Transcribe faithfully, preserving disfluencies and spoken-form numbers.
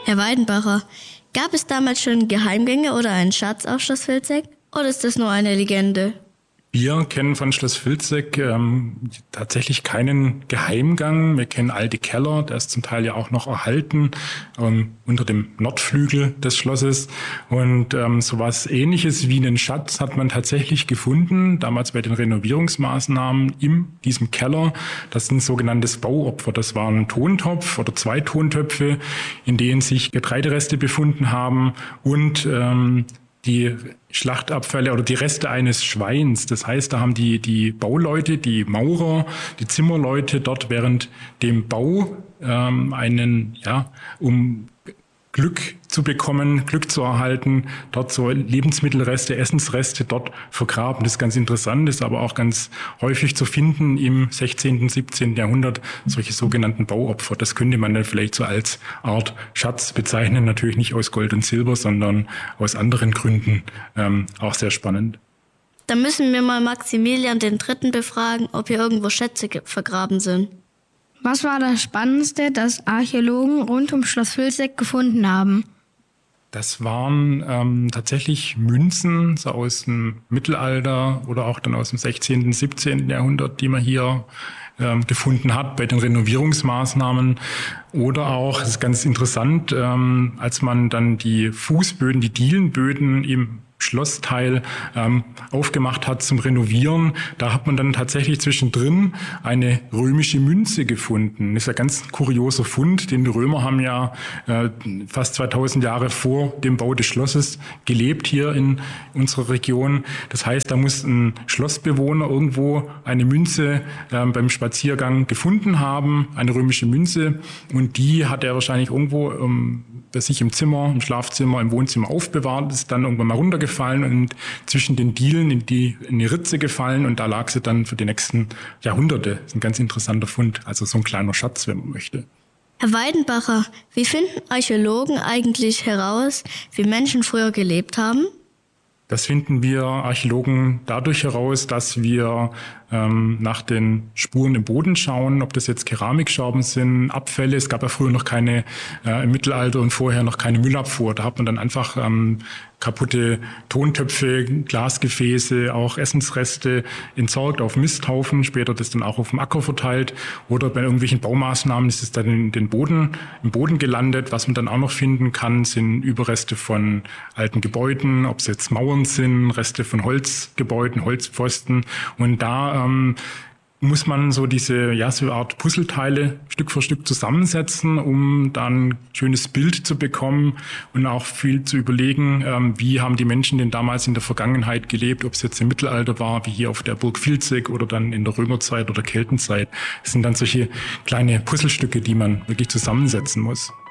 Herr Weidenbacher, gab es damals schon Geheimgänge oder einen Schatz auf Schloss Vilseck? Oder ist das nur eine Legende? Wir kennen von Schloss Vilseck ähm, tatsächlich keinen Geheimgang. Wir kennen alte Keller, der ist zum Teil ja auch noch erhalten, ähm, unter dem Nordflügel des Schlosses. Und ähm, sowas Ähnliches wie einen Schatz hat man tatsächlich gefunden, damals bei den Renovierungsmaßnahmen in diesem Keller. Das sind sogenanntes Bauopfer. Das waren ein Tontopf oder zwei Tontöpfe, in denen sich Getreidereste befunden haben und ähm, die Schlachtabfälle oder die Reste eines Schweins. Das heißt, da haben die, die Bauleute, die Maurer, die Zimmerleute dort während dem Bau ähm, einen, ja, um Glück zu bekommen, Glück zu erhalten, dort so Lebensmittelreste, Essensreste dort vergraben. Das ist ganz interessant, ist aber auch ganz häufig zu finden im sechzehnten, siebzehnten Jahrhundert, solche sogenannten Bauopfer. Das könnte man dann vielleicht so als Art Schatz bezeichnen, natürlich nicht aus Gold und Silber, sondern aus anderen Gründen. Ähm, auch sehr spannend. Dann müssen wir mal Maximilian den Dritten befragen, ob hier irgendwo Schätze vergraben sind. Was war das Spannendste, das Archäologen rund um Schloss Vilseck gefunden haben? Das waren ähm, tatsächlich Münzen so aus dem Mittelalter oder auch dann aus dem sechzehnten, siebzehnten Jahrhundert, die man hier ähm, gefunden hat bei den Renovierungsmaßnahmen. Oder auch, das ist ganz interessant, ähm, als man dann die Fußböden, die Dielenböden im Schlossteil ähm, aufgemacht hat zum Renovieren. Da hat man dann tatsächlich zwischendrin eine römische Münze gefunden. Das ist ein ganz kurioser Fund, denn die Römer haben ja äh, fast zweitausend Jahre vor dem Bau des Schlosses gelebt hier in unserer Region. Das heißt, da muss ein Schlossbewohner irgendwo eine Münze äh, beim Spaziergang gefunden haben, eine römische Münze, und die hat er wahrscheinlich irgendwo ähm, bei sich im Zimmer, im Schlafzimmer, im Wohnzimmer aufbewahrt, ist dann irgendwann mal runtergefallen und zwischen den Dielen in die, in die Ritze gefallen, und da lag sie dann für die nächsten Jahrhunderte. Das ist ein ganz interessanter Fund, also so ein kleiner Schatz, wenn man möchte. Herr Weidenbacher, wie finden Archäologen eigentlich heraus, wie Menschen früher gelebt haben? Das finden wir Archäologen dadurch heraus, dass wir ähm, nach den Spuren im Boden schauen, ob das jetzt Keramikscherben sind, Abfälle. Es gab ja früher noch keine, äh, im Mittelalter und vorher noch keine Müllabfuhr. Da hat man dann einfach ähm, kaputte Tontöpfe, Glasgefäße, auch Essensreste entsorgt auf Misthaufen, später das dann auch auf dem Acker verteilt, oder bei irgendwelchen Baumaßnahmen ist es dann in den Boden, im Boden gelandet. Was man dann auch noch finden kann, sind Überreste von alten Gebäuden, ob es jetzt Mauern sind, Reste von Holzgebäuden, Holzpfosten, und da ähm, muss man so diese, ja, so eine Art Puzzleteile Stück für Stück zusammensetzen, um dann ein schönes Bild zu bekommen und auch viel zu überlegen, ähm, wie haben die Menschen denn damals in der Vergangenheit gelebt, ob es jetzt im Mittelalter war, wie hier auf der Burg Vilseck, oder dann in der Römerzeit oder Keltenzeit. Es sind dann solche kleine Puzzlestücke, die man wirklich zusammensetzen muss.